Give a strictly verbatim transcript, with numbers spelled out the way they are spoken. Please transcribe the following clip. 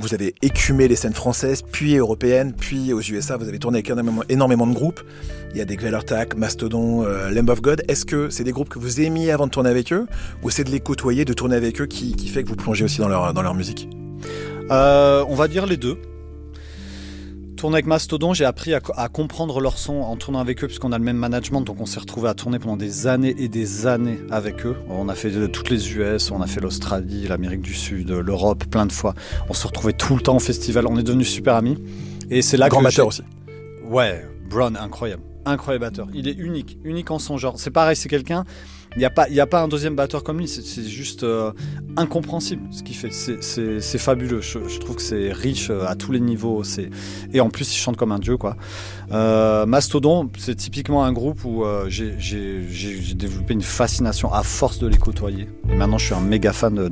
vous avez écumé les scènes françaises, puis européennes, puis aux U S A. Vous avez tourné avec énormément, énormément de groupes. Il y a des Quellertag, Mastodon, euh, Lamb of God. Est-ce que c'est des groupes que vous aimiez avant de tourner avec eux, ou c'est de les côtoyer, de tourner avec eux qui, qui fait que vous plongez aussi dans leur, dans leur musique? euh, On va dire les deux. Tourner avec Mastodon, j'ai appris à, à comprendre leur son en tournant avec eux, puisqu'on a le même management, donc on s'est retrouvé à tourner pendant des années et des années avec eux. On a fait de, toutes les U S, on a fait l'Australie, l'Amérique du Sud, l'Europe, plein de fois. On se retrouvait tout le temps au festival, on est devenus super amis. Et c'est là Grand que batteur j'ai... aussi. Ouais, Brown, incroyable. Incroyable batteur. Il est unique, unique en son genre. C'est pareil, c'est quelqu'un... Il n'y a pas, il n'y a pas un deuxième batteur comme lui, c'est, c'est juste euh, incompréhensible ce qu'il fait. C'est, c'est, c'est fabuleux. Je, je trouve que c'est riche à tous les niveaux. C'est... Et en plus, il chante comme un dieu, quoi. Euh, Mastodon, c'est typiquement un groupe où euh, j'ai, j'ai, j'ai, j'ai développé une fascination à force de les côtoyer. Et maintenant, je suis un méga fan de,